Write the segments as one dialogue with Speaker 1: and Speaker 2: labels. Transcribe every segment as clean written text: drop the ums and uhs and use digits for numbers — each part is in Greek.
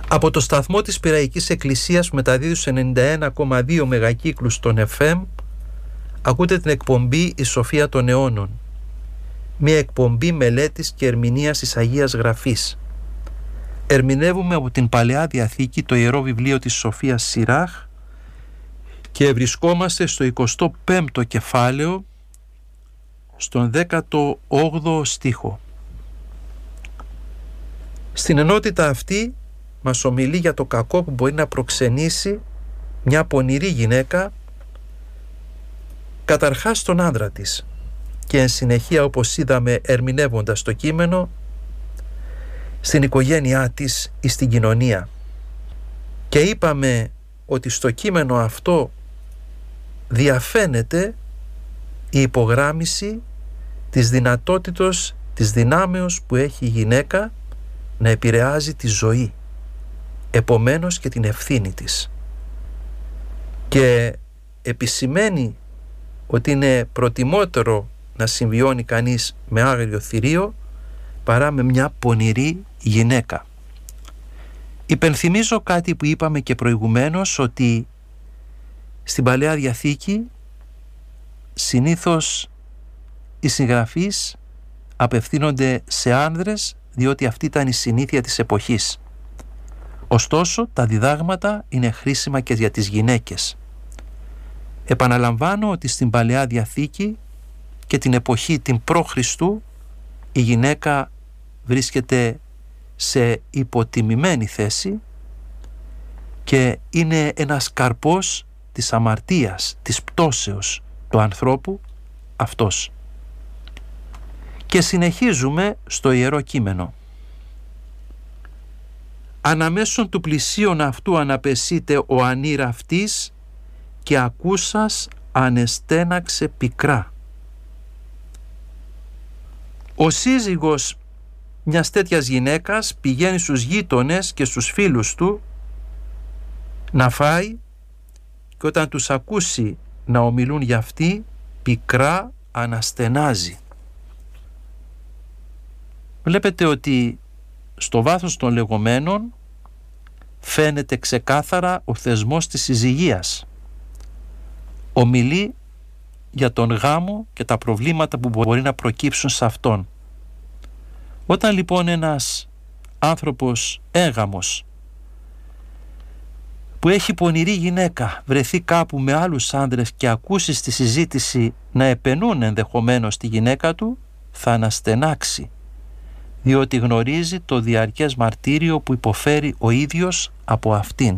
Speaker 1: Από το σταθμό της Πειραϊκής Εκκλησίας που μεταδίδει στους 91,2 μεγακύκλους των FM, ακούτε την εκπομπή «Η Σοφία των Αιώνων», μια εκπομπή μελέτης και ερμηνείας της Αγίας Γραφής. Ερμηνεύουμε από την Παλαιά Διαθήκη το Ιερό Βιβλίο της Σοφίας Σιράχ και βρισκόμαστε στο 25ο κεφάλαιο, στον 18ο στίχο. Στην ενότητα αυτή μας ομιλεί για το κακό που μπορεί να προξενήσει μια πονηρή γυναίκα, καταρχάς τον άντρα της, και εν συνεχεία, όπως είδαμε ερμηνεύοντας το κείμενο, στην οικογένειά της ή στην κοινωνία. Και είπαμε ότι στο κείμενο αυτό διαφαίνεται η υπογράμμιση της δυνατότητος, της δυνάμεως που έχει η γυναίκα να επηρεάζει τη ζωή, επομένως και την ευθύνη της. Και επισημαίνει ότι είναι προτιμότερο να συμβιώνει κανείς με άγριο θηρίο παρά με μια πονηρή γυναίκα. Υπενθυμίζω κάτι που είπαμε και προηγουμένως, ότι στην Παλαιά Διαθήκη συνήθως οι συγγραφείς απευθύνονται σε άνδρες, διότι αυτή ήταν η συνήθεια της εποχής. Ωστόσο, τα διδάγματα είναι χρήσιμα και για τις γυναίκες. Επαναλαμβάνω ότι στην Παλαιά Διαθήκη και την εποχή την προ-Χριστού η γυναίκα βρίσκεται σε υποτιμημένη θέση και είναι ένας καρπός της αμαρτίας, της πτώσεως του ανθρώπου αυτός. Και συνεχίζουμε στο Ιερό Κείμενο. «Αναμέσων του πλησίον αυτού αναπεσείται ο ανήρ αυτής και ακούσας ανεστέναξε πικρά». Ο σύζυγος μιας τέτοιας γυναίκας πηγαίνει στους γείτονες και στους φίλους του να φάει, και όταν τους ακούσει να ομιλούν για αυτή, πικρά αναστενάζει. Βλέπετε ότι στο βάθος των λεγόμενων φαίνεται ξεκάθαρα ο θεσμός της συζυγίας. Ομιλεί για τον γάμο και τα προβλήματα που μπορεί να προκύψουν σε αυτόν. Όταν λοιπόν ένας άνθρωπος έγαμος που έχει πονηρή γυναίκα βρεθεί κάπου με άλλους άνδρες και ακούσει στη συζήτηση να επενούν ενδεχομένως τη γυναίκα του, θα αναστενάξει, διότι γνωρίζει το διαρκές μαρτύριο που υποφέρει ο ίδιος από αυτήν.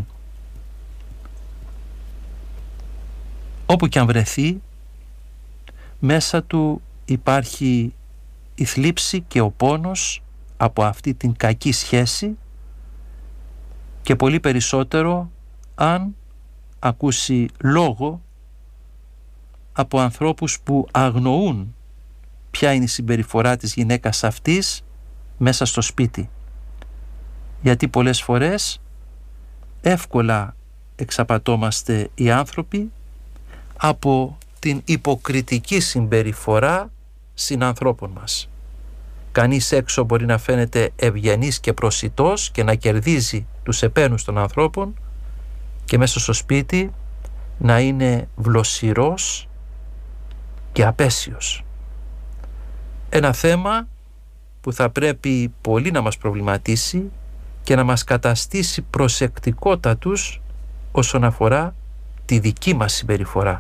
Speaker 1: Όπου και αν βρεθεί, μέσα του υπάρχει η θλίψη και ο πόνος από αυτή την κακή σχέση, και πολύ περισσότερο αν ακούσει λόγο από ανθρώπους που αγνοούν ποια είναι η συμπεριφορά της γυναίκας αυτής μέσα στο σπίτι. Γιατί πολλές φορές εύκολα εξαπατώμαστε οι άνθρωποι από την υποκριτική συμπεριφορά συνανθρώπων μας. Κανείς έξω μπορεί να φαίνεται ευγενής και προσιτός και να κερδίζει τους επένους των ανθρώπων, και μέσα στο σπίτι να είναι βλοσιρός και απέσιος. Ένα θέμα που θα πρέπει πολύ να μας προβληματίσει και να μας καταστήσει προσεκτικότατους όσον αφορά τη δική μας συμπεριφορά.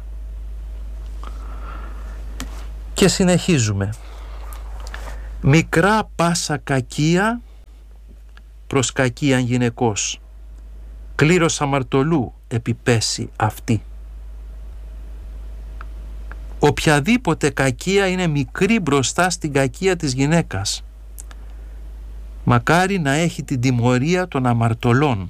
Speaker 1: Και συνεχίζουμε. «Μικρά πάσα κακία προς κακίαν γυναικός, κλήρος αμαρτωλού επιπέσει αυτή». Οποιαδήποτε κακία είναι μικρή μπροστά στην κακία της γυναίκας. Μακάρι να έχει την τιμωρία των αμαρτωλών.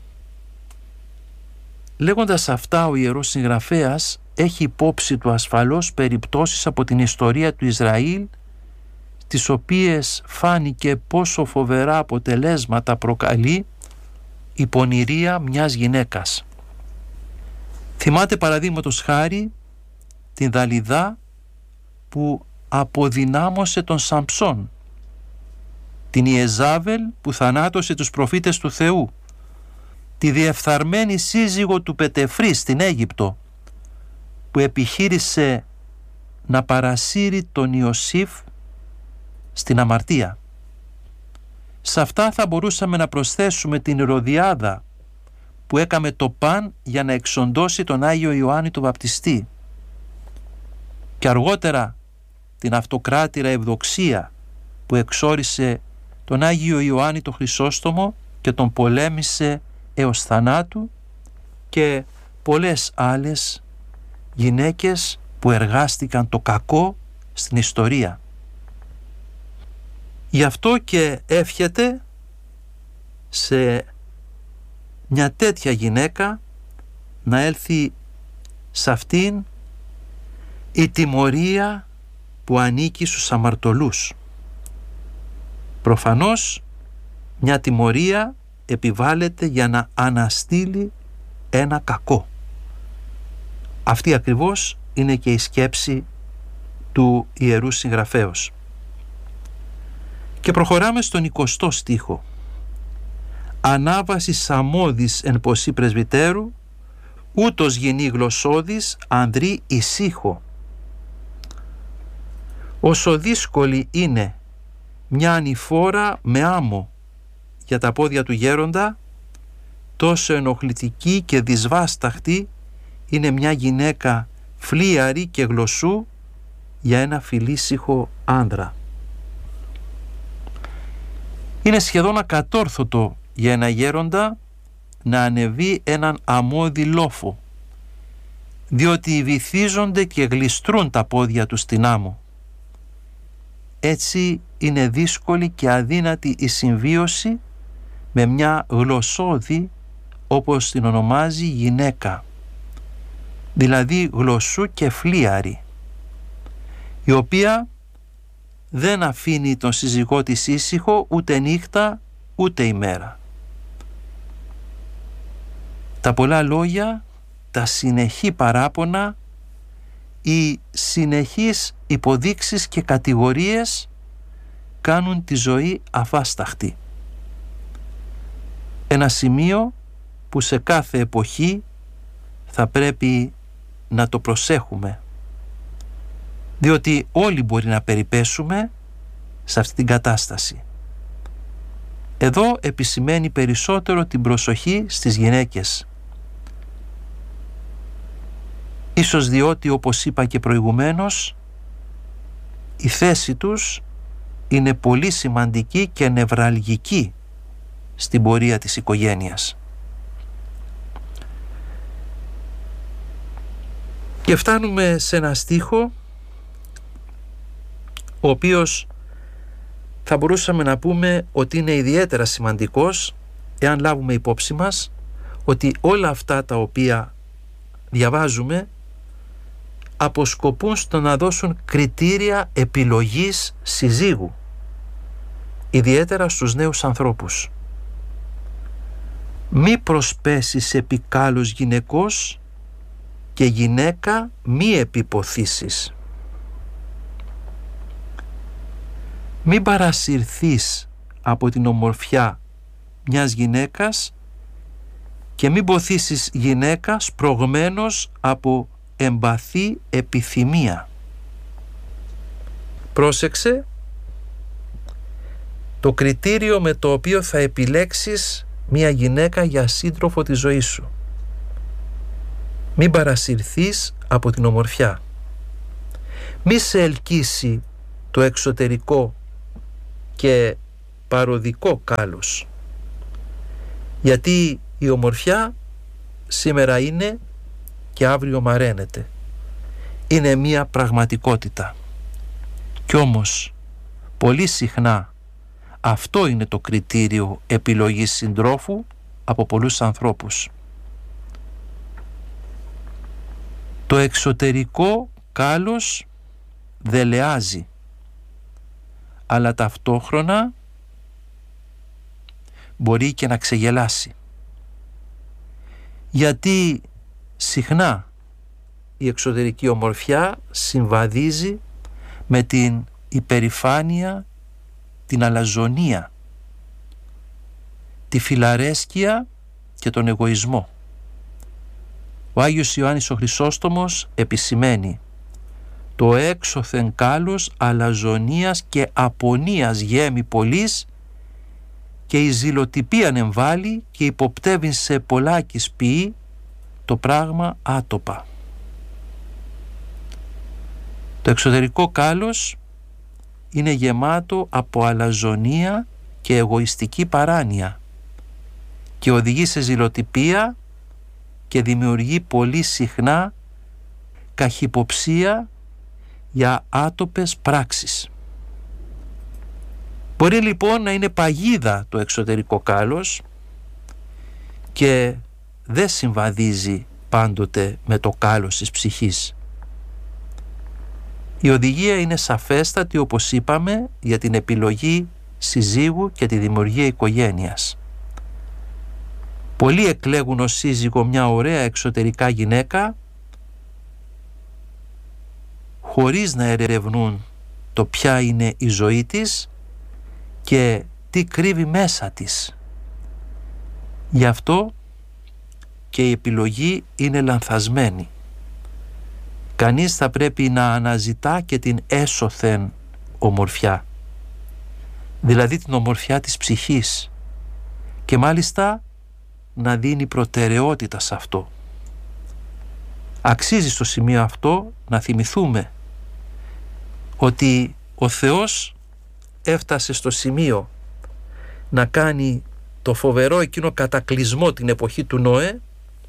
Speaker 1: Λέγοντας αυτά, ο Ιερός Συγγραφέας έχει υπόψη του ασφαλώς περιπτώσεις από την ιστορία του Ισραήλ, τις οποίες φάνηκε πόσο φοβερά αποτελέσματα προκαλεί η πονηρία μιας γυναίκας. Θυμάται παραδείγματος χάρη την Δαλιδά που αποδυνάμωσε τον Σαμψόν, την Ιεζάβελ που θανάτωσε τους προφήτες του Θεού, τη διεφθαρμένη σύζυγο του Πετεφρή στην Αίγυπτο, που επιχείρησε να παρασύρει τον Ιωσήφ στην αμαρτία. Σε αυτά θα μπορούσαμε να προσθέσουμε την Ηρωδιάδα, που έκαμε το παν για να εξοντώσει τον Άγιο Ιωάννη τον Βαπτιστή, και αργότερα την αυτοκράτηρα Ευδοξία, που εξόρισε τον Άγιο Ιωάννη τον Χρυσόστομο και τον πολέμησε έως θανάτου, και πολλές άλλες γυναίκες που εργάστηκαν το κακό στην ιστορία. Γι' αυτό και εύχεται σε μια τέτοια γυναίκα να έλθει σε αυτήν η τιμωρία που ανήκει στους αμαρτωλούς. Προφανώς μια τιμωρία επιβάλλεται για να αναστείλει ένα κακό. Αυτή ακριβώς είναι και η σκέψη του Ιερού Συγγραφέως. Και προχωράμε στον 20ο στίχο. «Ανάβαση σαμώδης εν ποσί πρεσβυτέρου, ούτως γινή γλωσσώδης ανδρή ησύχο». Όσο δύσκολη είναι μια ανηφόρα με άμμο για τα πόδια του γέροντα, τόσο ενοχλητική και δυσβάσταχτη είναι μια γυναίκα φλίαρη και γλωσσού για ένα φιλήσυχο άνδρα. Είναι σχεδόν ακατόρθωτο για ένα γέροντα να ανεβεί έναν αμμώδη λόφο, διότι βυθίζονται και γλιστρούν τα πόδια του στην άμμο. Έτσι είναι δύσκολη και αδύνατη η συμβίωση με μια γλωσσώδη, όπως την ονομάζει, γυναίκα, δηλαδή γλωσσού και φλίαρη, η οποία δεν αφήνει τον σύζυγό της ήσυχο ούτε νύχτα ούτε ημέρα. Τα πολλά λόγια, τα συνεχή παράπονα, οι συνεχείς υποδείξεις και κατηγορίες κάνουν τη ζωή αβάσταχτη. Ένα σημείο που σε κάθε εποχή θα πρέπει να το προσέχουμε, διότι όλοι μπορεί να περιπέσουμε σε αυτή την κατάσταση. Εδώ επισημαίνει περισσότερο την προσοχή στις γυναίκες. Ίσως διότι, όπως είπα και προηγουμένως, η θέση τους είναι πολύ σημαντική και νευραλγική στην πορεία της οικογένειας. Και φτάνουμε σε ένα στίχο ο οποίος θα μπορούσαμε να πούμε ότι είναι ιδιαίτερα σημαντικός, εάν λάβουμε υπόψη μας ότι όλα αυτά τα οποία διαβάζουμε αποσκοπούν στο να δώσουν κριτήρια επιλογής συζύγου, ιδιαίτερα στους νέους ανθρώπους. Μη προσπέσεις επί κάλους γυναικός και γυναίκα μη επιποθήσεις. Μην παρασυρθείς από την ομορφιά μιας γυναίκας και μην ποθήσεις γυναίκα σπρωγμένος από εμπαθή επιθυμία. Πρόσεξε το κριτήριο με το οποίο θα επιλέξεις μια γυναίκα για σύντροφο της ζωής σου. Μην παρασυρθείς από την ομορφιά. Μη σε ελκύσει το εξωτερικό και παροδικό κάλος, γιατί η ομορφιά σήμερα είναι και αύριο μαραίνεται. Είναι μία πραγματικότητα. Κι όμως πολύ συχνά αυτό είναι το κριτήριο επιλογής συντρόφου από πολλούς ανθρώπους. Το εξωτερικό κάλος δελεάζει, αλλά ταυτόχρονα μπορεί και να ξεγελάσει. Γιατί συχνά η εξωτερική ομορφιά συμβαδίζει με την υπερηφάνεια, την αλαζονία, τη φιλαρέσκεια και τον εγωισμό. Ο Άγιος Ιωάννης ο Χρυσόστομος επισημαίνει «Το έξωθεν κάλος αλαζονίας και απονίας γέμει πολλής και η ζηλοτυπίαν εμβάλλει και υποπτεύειν σε πολλάκις ποιή το πράγμα άτοπα». Το εξωτερικό κάλος είναι γεμάτο από αλαζονία και εγωιστική παράνοια και οδηγεί σε ζηλοτυπία και δημιουργεί πολύ συχνά καχυποψία για άτοπες πράξεις. Μπορεί λοιπόν να είναι παγίδα το εξωτερικό κάλος και δεν συμβαδίζει πάντοτε με το κάλος της ψυχής. Η οδηγία είναι σαφέστατη, όπως είπαμε, για την επιλογή συζύγου και τη δημιουργία οικογένειας. Πολλοί εκλέγουν ως σύζυγο μια ωραία εξωτερικά γυναίκα χωρίς να ερευνούν το ποια είναι η ζωή της και τι κρύβει μέσα της. Γι' αυτό και η επιλογή είναι λανθασμένη. Κανείς θα πρέπει να αναζητά και την έσωθεν ομορφιά, δηλαδή την ομορφιά της ψυχής, και μάλιστα να δίνει προτεραιότητα σε αυτό. Αξίζει στο σημείο αυτό να θυμηθούμε ότι ο Θεός έφτασε στο σημείο να κάνει το φοβερό εκείνο κατακλυσμό την εποχή του Νωέ,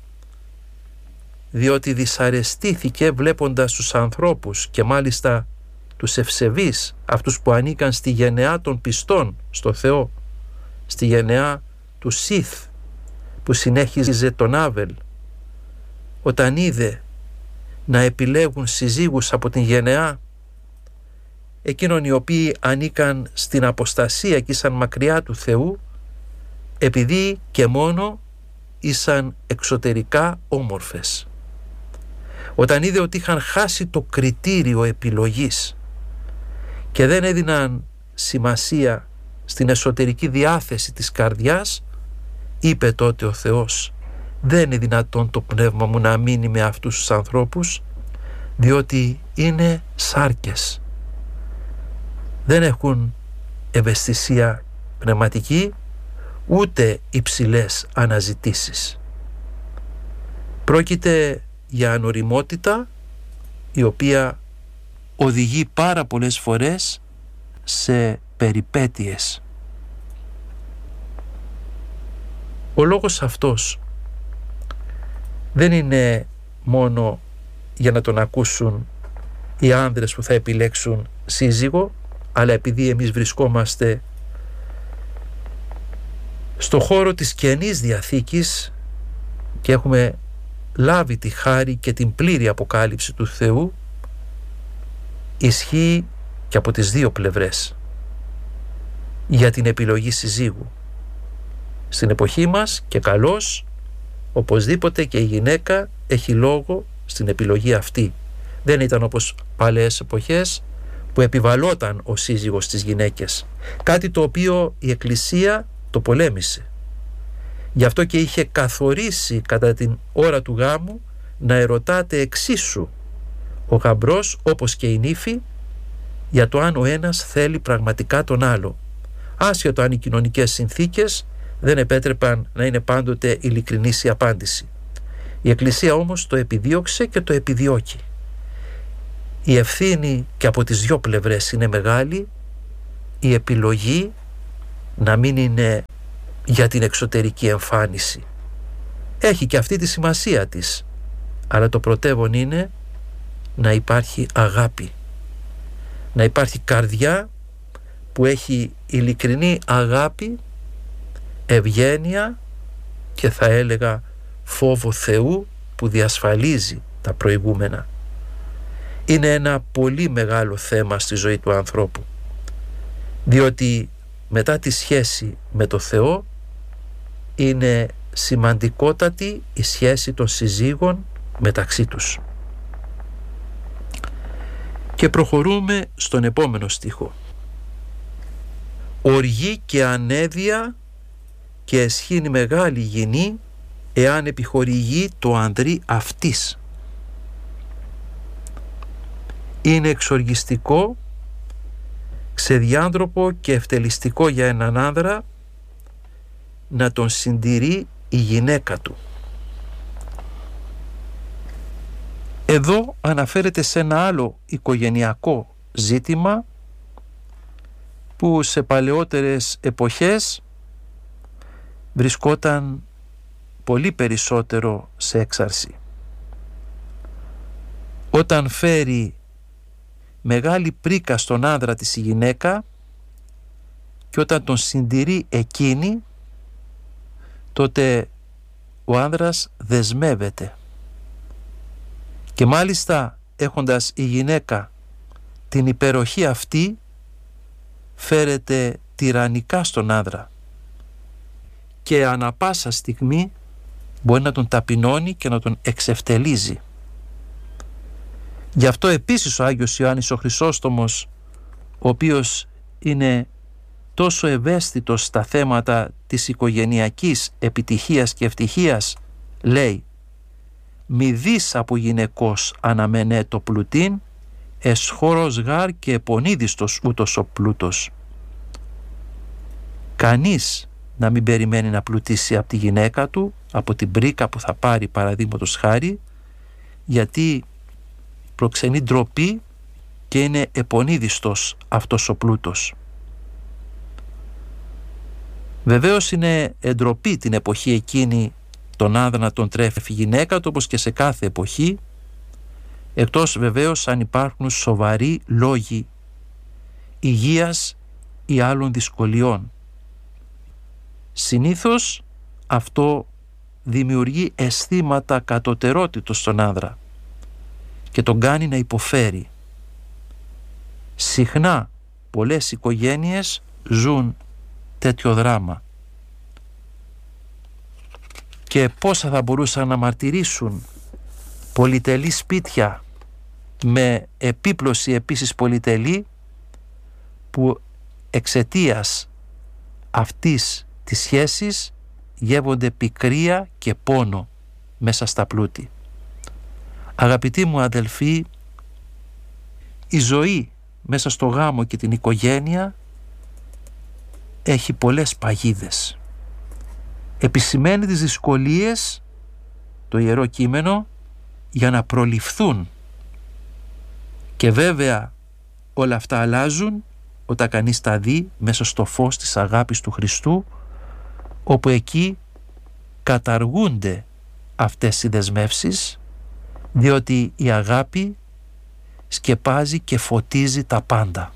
Speaker 1: διότι δυσαρεστήθηκε βλέποντας τους ανθρώπους και μάλιστα τους ευσεβείς, αυτούς που ανήκαν στη γενεά των πιστών στο Θεό, στη γενεά του Σιθ που συνέχιζε τον Άβελ, όταν είδε να επιλέγουν συζύγους από την γενεά εκείνων οι οποίοι ανήκαν στην αποστασία και ήσαν μακριά του Θεού, επειδή και μόνο ήσαν εξωτερικά όμορφες. Όταν είδε ότι είχαν χάσει το κριτήριο επιλογής και δεν έδιναν σημασία στην εσωτερική διάθεση της καρδιάς, είπε τότε ο Θεός: δεν είναι δυνατόν το πνεύμα μου να μείνει με αυτούς τους ανθρώπους, διότι είναι σάρκες, δεν έχουν ευαισθησία πνευματική ούτε υψηλές αναζητήσεις. Πρόκειται για ανοριμότητα η οποία οδηγεί πάρα πολλές φορές σε περιπέτειες. Ο λόγος αυτός δεν είναι μόνο για να τον ακούσουν οι άνδρες που θα επιλέξουν σύζυγο, αλλά επειδή εμείς βρισκόμαστε στο χώρο της Καινής Διαθήκης και έχουμε λάβει τη χάρη και την πλήρη αποκάλυψη του Θεού, ισχύει και από τις δύο πλευρές για την επιλογή συζύγου. Στην εποχή μας, και καλώς, οπωσδήποτε και η γυναίκα έχει λόγο στην επιλογή αυτή. Δεν ήταν όπως παλαιές εποχές που επιβαλόταν ο σύζυγος στις γυναίκες, κάτι το οποίο η Εκκλησία το πολέμησε. Γι' αυτό και είχε καθορίσει κατά την ώρα του γάμου να ερωτάται εξίσου ο γαμπρός όπως και η νύφη για το αν ο ένας θέλει πραγματικά τον άλλο, άσχετο αν οι κοινωνικές συνθήκες δεν επέτρεπαν να είναι πάντοτε ειλικρινής η απάντηση. Η Εκκλησία όμως το επιδίωξε και το επιδιώκει. Η ευθύνη και από τις δυο πλευρές είναι μεγάλη, η επιλογή να μην είναι για την εξωτερική εμφάνιση. Έχει και αυτή τη σημασία της, αλλά το πρωτεύον είναι να υπάρχει αγάπη, να υπάρχει καρδιά που έχει ειλικρινή αγάπη, ευγένεια και θα έλεγα φόβο Θεού που διασφαλίζει τα προηγούμενα. Είναι ένα πολύ μεγάλο θέμα στη ζωή του ανθρώπου, διότι μετά τη σχέση με το Θεό είναι σημαντικότατη η σχέση των συζύγων μεταξύ τους. Και προχωρούμε στον επόμενο στίχο. Οργή και ανέδεια και εσχήνη μεγάλη γηνή εάν επιχορηγεί το ανδρή αυτής. Είναι εξοργιστικό, ξεδιάνθρωπο και ευτελιστικό για έναν άνδρα να τον συντηρεί η γυναίκα του. Εδώ αναφέρεται σε ένα άλλο οικογενειακό ζήτημα που σε παλαιότερες εποχές βρισκόταν πολύ περισσότερο σε έξαρση. Όταν φέρει μεγάλη πρίκα στον άνδρα της η γυναίκα και όταν τον συντηρεί εκείνη, τότε ο άνδρας δεσμεύεται. Και μάλιστα έχοντας η γυναίκα την υπεροχή αυτή, φέρεται τυραννικά στον άνδρα και ανα πάσα στιγμή μπορεί να τον ταπεινώνει και να τον εξευτελίζει. Γι' αυτό επίσης ο Άγιος Ιωάννης ο Χρυσόστομος, ο οποίος είναι τόσο ευαίσθητος στα θέματα της οικογενειακής επιτυχίας και ευτυχίας, λέει «Μη δεις από γυναικός αναμένε το πλουτίν, εσχώρος γάρ και επονίδιστος ούτως ο πλούτος». Κανείς να μην περιμένει να πλουτίσει από τη γυναίκα του, από την πρίκα που θα πάρει παραδείγματος χάρη, γιατί προξενεί ντροπή και είναι επονίδιστος αυτός ο πλούτος. Βεβαίως είναι ντροπή την εποχή εκείνη τον άνδρα να τον τρέφει η γυναίκα του, όπως και σε κάθε εποχή, εκτός βεβαίως αν υπάρχουν σοβαροί λόγοι υγείας ή άλλων δυσκολιών. Συνήθως αυτό δημιουργεί αισθήματα κατωτερότητος στον άνδρα και τον κάνει να υποφέρει. Συχνά πολλές οικογένειες ζουν τέτοιο δράμα. Και πόσα θα μπορούσαν να μαρτυρήσουν πολυτελή σπίτια με επίπλωση επίσης πολυτελή, που εξαιτίας αυτής της σχέσης γεύονται πικρία και πόνο μέσα στα πλούτη. Αγαπητοί μου αδελφοί, η ζωή μέσα στο γάμο και την οικογένεια έχει πολλές παγίδες. Επισημαίνει τις δυσκολίες το Ιερό Κείμενο για να προληφθούν. Και βέβαια όλα αυτά αλλάζουν όταν κανείς τα δει μέσα στο φως της αγάπης του Χριστού, όπου εκεί καταργούνται αυτές οι δεσμεύσεις, διότι η αγάπη σκεπάζει και φωτίζει τα πάντα.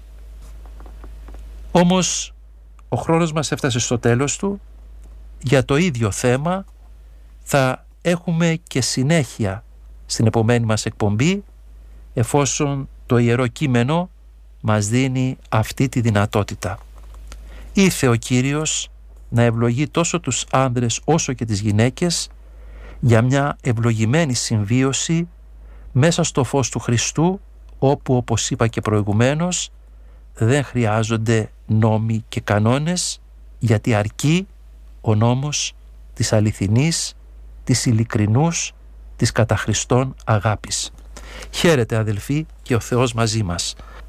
Speaker 1: Όμως ο χρόνος μας έφτασε στο τέλος του. Για το ίδιο θέμα θα έχουμε και συνέχεια στην επομένη μας εκπομπή, εφόσον το Ιερό Κείμενο μας δίνει αυτή τη δυνατότητα. Ήθε ο Κύριος να ευλογεί τόσο τους άνδρες όσο και τις γυναίκες για μια ευλογημένη συμβίωση μέσα στο φως του Χριστού, όπου, όπως είπα και προηγουμένως, δεν χρειάζονται νόμοι και κανόνες, γιατί αρκεί ο νόμος της αληθινής, της ειλικρινούς, της κατά Χριστόν αγάπης. Χαίρετε αδελφοί, και ο Θεός μαζί μας.